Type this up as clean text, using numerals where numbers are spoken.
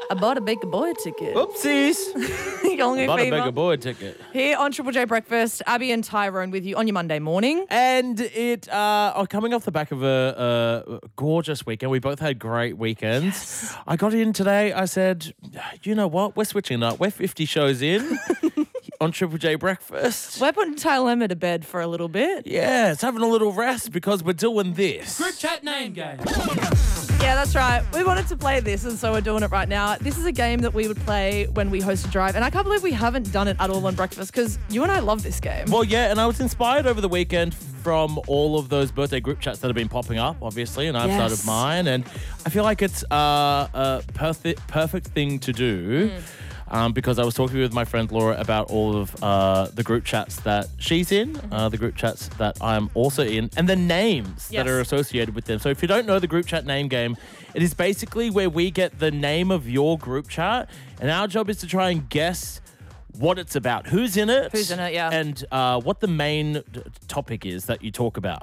I bought a big boy ticket. Oopsies. Yolngu Bought a Fever. bigger boy ticket. Here on Triple J Breakfast, Abby and Tyrone with you on your Monday morning. And coming off the back of a gorgeous weekend, we both had great weekends. Yes. I got in today, I said, you know what, we're switching up. We're 50 shows in on Triple J Breakfast. We're putting Tyler to bed for a little bit. Yeah, it's having a little rest because we're doing this. Group chat name game. Yeah, that's right. We wanted to play this, and so we're doing it right now. This is a game that we would play when we host a drive, and I can't believe we haven't done it at all on Breakfast because you and I love this game. Well, yeah, and I was inspired over the weekend from all of those birthday group chats that have been popping up, obviously, and I've started mine, and I feel like it's a perfect thing to do. Because I was talking with my friend Laura about all of the group chats that she's in, the group chats that I'm also in, and the names that are associated with them. So if you don't know the group chat name game, it is basically where we get the name of your group chat, and our job is to try and guess what it's about, who's in it, Who's in it, yeah. and what the main topic is that you talk about.